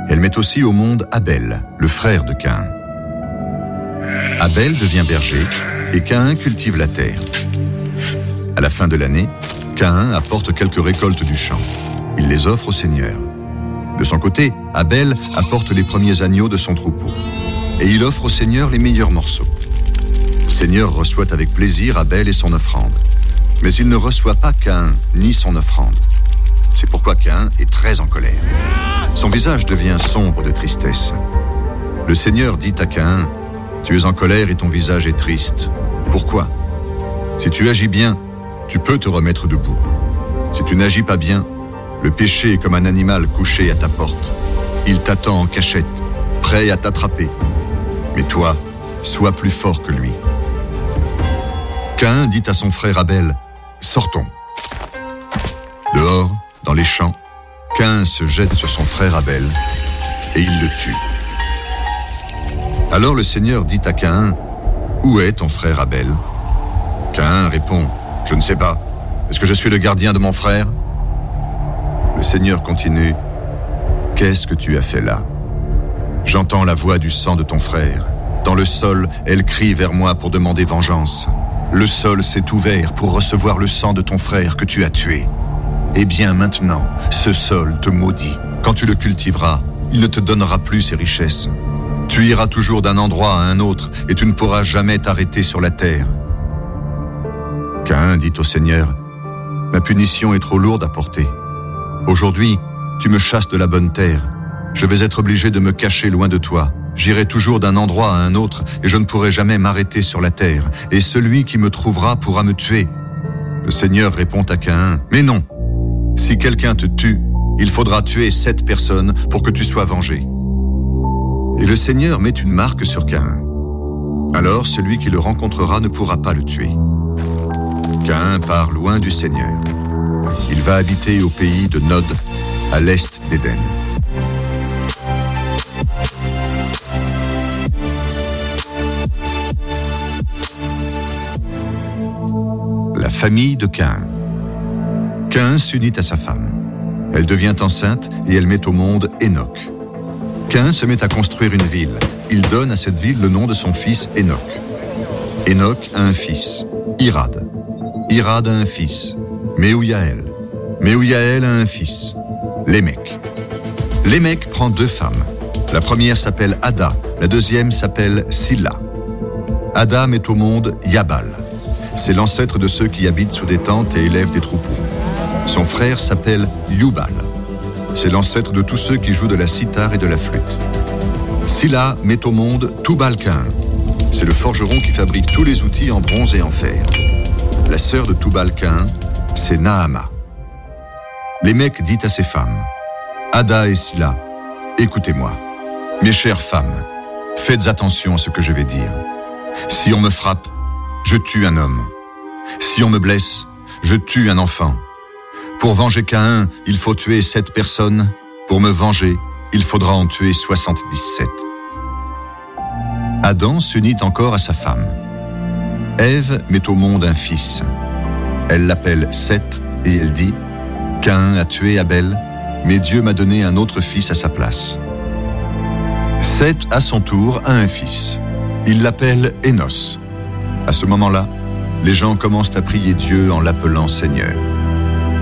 Elle met aussi au monde Abel, le frère de Caïn. Abel devient berger et Caïn cultive la terre. À la fin de l'année, Caïn apporte quelques récoltes du champ. Il les offre au Seigneur. De son côté, Abel apporte les premiers agneaux de son troupeau. Et il offre au Seigneur les meilleurs morceaux. Le Seigneur reçoit avec plaisir Abel et son offrande. Mais il ne reçoit pas Caïn ni son offrande. C'est pourquoi Caïn est très en colère. Son visage devient sombre de tristesse. Le Seigneur dit à Caïn, « Tu es en colère et ton visage est triste. Pourquoi ? Si tu agis bien, tu peux te remettre debout. Si tu n'agis pas bien, le péché est comme un animal couché à ta porte. Il t'attend en cachette, prêt à t'attraper. Mais toi, sois plus fort que lui. » Caïn dit à son frère Abel, « Sortons. » Dehors, dans les champs, Caïn se jette sur son frère Abel et il le tue. Alors le Seigneur dit à Caïn, « Où est ton frère Abel ?» Caïn répond, « Je ne sais pas. Est-ce que je suis le gardien de mon frère ?» Le Seigneur continue, « Qu'est-ce que tu as fait là ? J'entends la voix du sang de ton frère. Dans le sol, elle crie vers moi pour demander vengeance. Le sol s'est ouvert pour recevoir le sang de ton frère que tu as tué. Eh bien maintenant, ce sol te maudit. Quand tu le cultiveras, il ne te donnera plus ses richesses. Tu iras toujours d'un endroit à un autre et tu ne pourras jamais t'arrêter sur la terre. » Caïn dit au Seigneur, « Ma punition est trop lourde à porter. Aujourd'hui, tu me chasses de la bonne terre. Je vais être obligé de me cacher loin de toi. J'irai toujours d'un endroit à un autre et je ne pourrai jamais m'arrêter sur la terre. Et celui qui me trouvera pourra me tuer. » Le Seigneur répond à Caïn, « Mais non. Si quelqu'un te tue, il faudra tuer 7 personnes pour que tu sois vengé. » Et le Seigneur met une marque sur Caïn. Alors celui qui le rencontrera ne pourra pas le tuer. Caïn part loin du Seigneur. Il va habiter au pays de Nod, à l'est d'Éden. La famille de Caïn. Caïn s'unit à sa femme. Elle devient enceinte et elle met au monde Enoch. Caïn se met à construire une ville. Il donne à cette ville le nom de son fils Enoch. Enoch a un fils, Irad. Irad a un fils, Mehujaël. Mehujaël a un fils, Lémec. Lémec prend 2 femmes. La première s'appelle Ada, la deuxième s'appelle Silla. Ada met au monde Yabal. C'est l'ancêtre de ceux qui habitent sous des tentes et élèvent des troupeaux. Son frère s'appelle Yubal. C'est l'ancêtre de tous ceux qui jouent de la cithare et de la flûte. Silla met au monde Tubal-Caïn. C'est le forgeron qui fabrique tous les outils en bronze et en fer. La sœur de Tubal-Caïn, c'est Naama. Lémec dit à ses femmes, « Ada et Silla, écoutez-moi. Mes chères femmes, faites attention à ce que je vais dire. Si on me frappe, je tue un homme. Si on me blesse, je tue un enfant. Pour venger Caïn, il faut tuer 7 personnes. Pour me venger, il faudra en tuer 77. » Adam s'unit encore à sa femme. Ève met au monde un fils. Elle l'appelle Seth et elle dit, « Caïn a tué Abel, mais Dieu m'a donné un autre fils à sa place. » Seth, à son tour, a un fils. Il l'appelle Énos. À ce moment-là, les gens commencent à prier Dieu en l'appelant Seigneur.